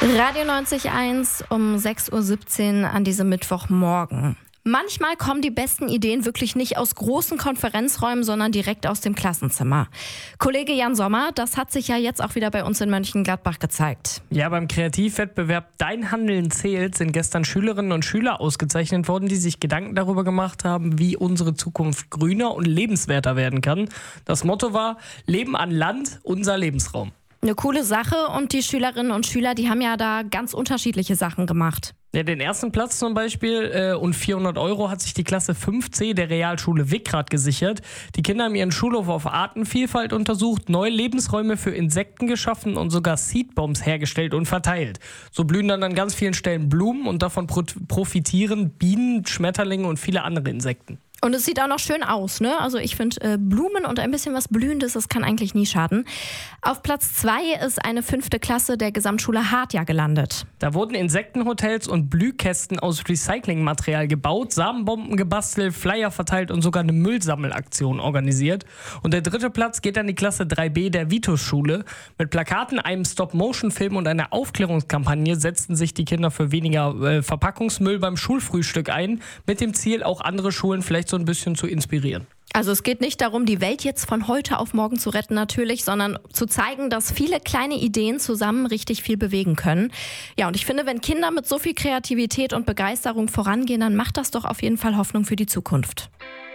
Radio 90.1 um 6.17 Uhr an diesem Mittwochmorgen. Manchmal kommen die besten Ideen wirklich nicht aus großen Konferenzräumen, sondern direkt aus dem Klassenzimmer. Kollege Jan Sommer, das hat sich ja jetzt auch wieder bei uns in Mönchengladbach gezeigt. Ja, beim Kreativwettbewerb Dein Handeln zählt sind gestern Schülerinnen und Schüler ausgezeichnet worden, die sich Gedanken darüber gemacht haben, wie unsere Zukunft grüner und lebenswerter werden kann. Das Motto war: Leben an Land, unser Lebensraum. Eine coole Sache, und die Schülerinnen und Schüler, die haben ja da ganz unterschiedliche Sachen gemacht. Ja, den ersten Platz zum Beispiel und 400 € hat sich die Klasse 5C der Realschule Wickrath gesichert. Die Kinder haben ihren Schulhof auf Artenvielfalt untersucht, neue Lebensräume für Insekten geschaffen und sogar Seedbombs hergestellt und verteilt. So blühen dann an ganz vielen Stellen Blumen und davon profitieren Bienen, Schmetterlinge und viele andere Insekten. Und es sieht auch noch schön aus, ne? Also ich finde, Blumen und ein bisschen was Blühendes, das kann eigentlich nie schaden. Auf Platz 2 ist eine 5. Klasse der Gesamtschule Hartja gelandet. Da wurden Insektenhotels und Blühkästen aus Recyclingmaterial gebaut, Samenbomben gebastelt, Flyer verteilt und sogar eine Müllsammelaktion organisiert. Und der 3. Platz geht an die Klasse 3B der Vitusschule. Mit Plakaten, einem Stop-Motion-Film und einer Aufklärungskampagne setzten sich die Kinder für weniger Verpackungsmüll beim Schulfrühstück ein, mit dem Ziel, auch andere Schulen vielleicht so ein bisschen zu inspirieren. Also es geht nicht darum, die Welt jetzt von heute auf morgen zu retten natürlich, sondern zu zeigen, dass viele kleine Ideen zusammen richtig viel bewegen können. Ja, und ich finde, wenn Kinder mit so viel Kreativität und Begeisterung vorangehen, dann macht das doch auf jeden Fall Hoffnung für die Zukunft.